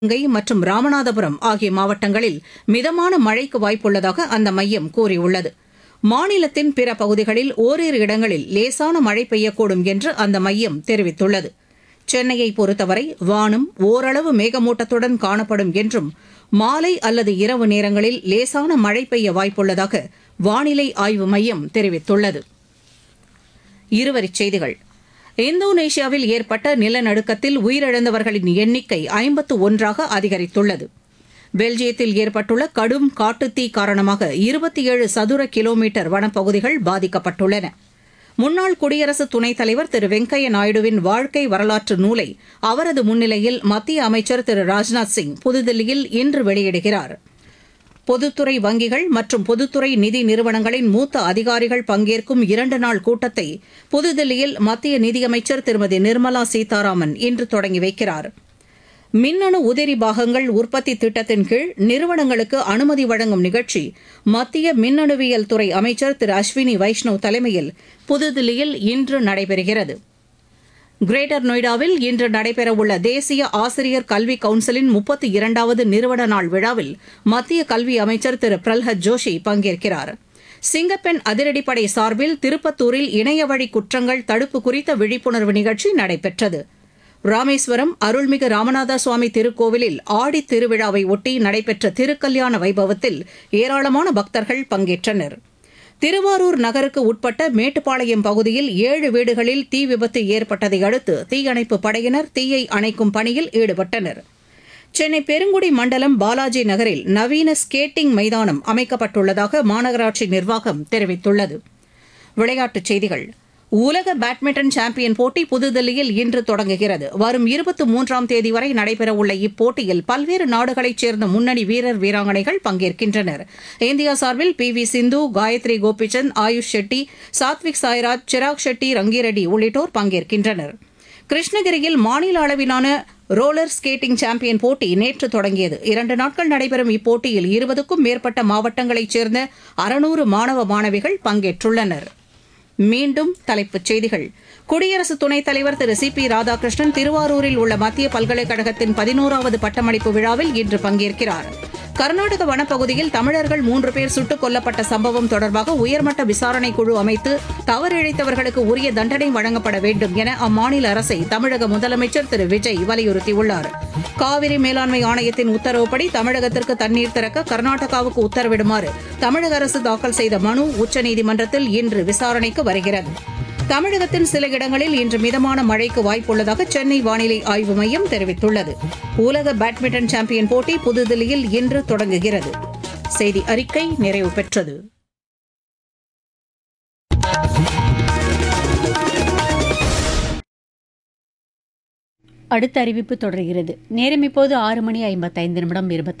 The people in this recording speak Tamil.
சிவகங்கை மற்றும் ராமநாதபுரம் ஆகிய மாவட்டங்களில் மிதமான மழைக்கு வாய்ப்புள்ளதாக அந்த மையம் கூறியுள்ளது. மாநிலத்தின் பிற பகுதிகளில் ஓரிரு இடங்களில் லேசான மழை பெய்யக்கூடும் என்று அந்த மையம் தெரிவித்துள்ளது. சென்னையை பொறுத்தவரை வானம் ஓரளவு மேகமூட்டத்துடன் காணப்படும் என்றும் மாலை அல்லது இரவு நேரங்களில் லேசான மழை பெய்ய வாய்ப்புள்ளதாக வானிலை ஆய்வு மையம் தெரிவித்துள்ளது. இருவரிச் செய்திகள். இந்தோனேஷியாவில் ஏற்பட்ட நிலநடுக்கத்தில் உயிரிழந்தவர்களின் எண்ணிக்கை 51ஆக அதிகரித்துள்ளது. பெல்ஜியத்தில் ஏற்பட்டுள்ள கடும் காட்டுத்தீ காரணமாக 27 சதுர கிலோமீட்டர் வனப்பகுதிகள் பாதிக்கப்பட்டுள்ளன. முன்னாள் குடியரசு துணைத் தலைவர் திரு வெங்கையா நாயுடுவின் வாழ்க்கை வரலாற்று நூலை அவரது முன்னிலையில் மத்திய அமைச்சர் திரு ராஜ்நாத் சிங் புதுதில்லியில் இன்று வெளியிடுகிறார். பொதுத்துறை வங்கிகள் மற்றும் பொதுத்துறை நிதி நிறுவனங்களின் மூத்த அதிகாரிகள் பங்கேற்கும் 2 நாள் கூட்டத்தை புதுதில்லியில் மத்திய நிதியமைச்சர் திருமதி நிர்மலா சீதாராமன் இன்று தொடங்கி வைக்கிறார். மின்னணு உதிரி பாகங்கள் உற்பத்தி திட்டத்தின் கீழ் நிறுவனங்களுக்கு அனுமதி வழங்கும் நிகழ்ச்சி மத்திய மின்னணுவியல் துறை அமைச்சர் திரு அஸ்வினி வைஷ்ணவ் தலைமையில் புதுதில்லியில் இன்று நடைபெறுகிறது. கிரேட்டர் நொய்டாவில் இன்று நடைபெறவுள்ள தேசிய ஆசிரியர் கல்வி கவுன்சிலின் 32வது நிறுவன நாள் விழாவில் மத்திய கல்வி அமைச்சர் திரு பிரல்ஹத் ஜோஷி பங்கேற்கிறார். சிங்கப்பெண் அதிரடிப்படை சார்பில் திருப்பத்தூரில் இணையவழி குற்றங்கள் தடுப்பு குறித்த விழிப்புணர்வு நிகழ்ச்சி நடைபெற்றது. ராமேஸ்வரம் அருள்மிகு ராமநாத சுவாமி திருக்கோவிலில் ஆடித் திருவிழாவை ஒட்டி நடைபெற்ற திருக்கல்யாண வைபவத்தில் ஏராளமான பக்தர்கள் பங்கேற்றனர். திருவாரூர் நகருக்கு உட்பட்ட மேட்டுப்பாளையம் பகுதியில் 7 வீடுகளில் தீ விபத்து ஏற்பட்டதை அடுத்து தீயணைப்புப் படையினர் தீயை அணைக்கும் பணியில் ஈடுபட்டனர். சென்னை பெருங்குடி மண்டலம் பாலாஜி நகரில் நவீன ஸ்கேட்டிங் மைதானம் அமைக்கப்பட்டுள்ளதாக மாநகராட்சி நிர்வாகம் தெரிவித்துள்ளது. விளையாட்டுச் செய்திகள். உலக பேட்மிண்டன் சாம்பியன் போட்டி புதுதில்லியில் இன்று தொடங்குகிறது. வரும் 23ஆம் தேதி வரை நடைபெறவுள்ள இப்போட்டியில் பல்வேறு நாடுகளைச் சேர்ந்த முன்னணி வீரர் வீராங்கனைகள் பங்கேற்கின்றனர். இந்தியா சார்பில் PV சிந்து, காயத்ரி கோபிச்சந்த், ஆயுஷ் ஷெட்டி, சாத்விக் சாய்ராஜ், சிராக் ஷெட்டி, ரங்கிரெட்டி உள்ளிட்டோர் பங்கேற்கின்றனர். கிருஷ்ணகிரியில் மாநில அளவிலான ரோலர் ஸ்கேட்டிங் சாம்பியன் போட்டி நேற்று தொடங்கியது. 2 நாட்கள் நடைபெறும் இப்போட்டியில் 20க்கும் மேற்பட்ட மாவட்டங்களைச் சேர்ந்த 600 மாணவ மாணவிகள் பங்கேற்றுள்ளனர். மீண்டும் தலைப்புச் செய்திகள். குடியரசு துணைத் தலைவர் திரு CP ராதாகிருஷ்ணன் திருவாரூரில் உள்ள மத்திய பல்கலைக்கழகத்தின் 11வது பட்டமளிப்பு விழாவில் இன்று பங்கேற்கிறார். கர்நாடக வனப்பகுதியில் தமிழர்கள் 3 பேர் சுட்டுக் கொல்லப்பட்ட சம்பவம் தொடர்பாக உயர்மட்ட விசாரணைக் குழு அமைத்து தவறிழைத்தவர்களுக்கு உரிய தண்டனை வழங்கப்பட வேண்டும் என அம்மாநில அரசை தமிழக முதலமைச்சர் திரு விஜய் வலியுறுத்தியுள்ளார். காவிரி மேலாண்மை ஆணையத்தின் உத்தரவுப்படி தமிழகத்திற்கு தண்ணீர் திறக்க கர்நாடகாவுக்கு உத்தரவிடுமாறு தமிழக அரசு தாக்கல் செய்த மனு உச்சநீதிமன்றத்தில் இன்று விசாரணைக்கு வருகிறது. தமிழகத்தின் சில இடங்களில் இன்று மிதமான மழைக்கு வாய்ப்புள்ளதாக சென்னை வானிலை ஆய்வு மையம் தெரிவித்துள்ளது. உலக பேட்மிண்டன் சாம்பியன் போட்டி புதுதில்லியில் இன்று தொடங்குகிறது. செய்தி அறிக்கை நிறைவு பெற்றது. அடுத்த அறிவிப்பு தொடர்கிறது. நேரம் இப்போது 6 மணி 55 நிமிடம் 25